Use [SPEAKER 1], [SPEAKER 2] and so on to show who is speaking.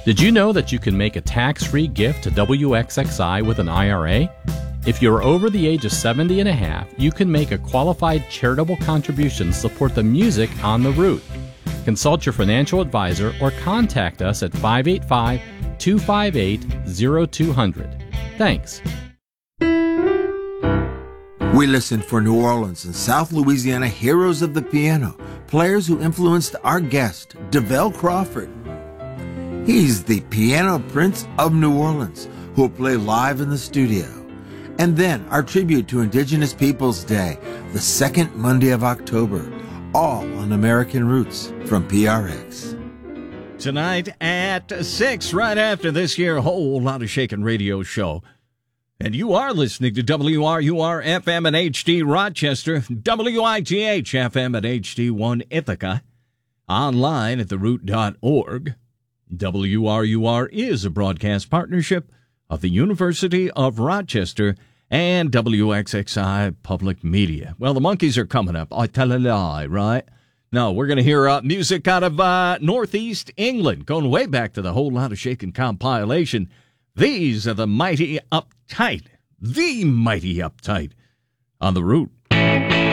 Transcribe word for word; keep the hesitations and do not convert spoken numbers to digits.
[SPEAKER 1] Did you know that you can make a tax-free gift to W X X I with an I R A? If you're over the age of seventy and a half, you can make a qualified charitable contribution to support the music on the route. Consult your financial advisor or contact us at five eight five, two five eight, zero two zero zero. Thanks.
[SPEAKER 2] We listened for New Orleans and South Louisiana heroes of the piano, players who influenced our guest, DeVell Crawford. He's the piano prince of New Orleans, who will play live in the studio. And then our tribute to Indigenous Peoples Day, the second Monday of October, all on American Roots from P R X.
[SPEAKER 3] Tonight at six, right after this here whole lot of shakin' radio show. And you are listening to W R U R F M and H D Rochester, W I G H F M and H D one Ithaca, online at the root dot org. W R U R is a broadcast partnership of the University of Rochester and W X X I Public Media. Well, the Monkees are coming up. I tell a lie, right? No, we're going to hear uh, music out of uh, Northeast England, going way back to the Whole Lot of Shakin' compilation. These are the Mighty Uptight, the Mighty Uptight on the Root.